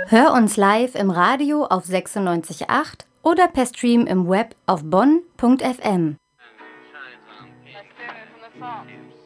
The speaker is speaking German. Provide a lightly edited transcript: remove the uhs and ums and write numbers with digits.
Hör uns live im Radio auf 96.8 oder per Stream im Web auf bonn.fm. Shines on me. Let's do it from the phone.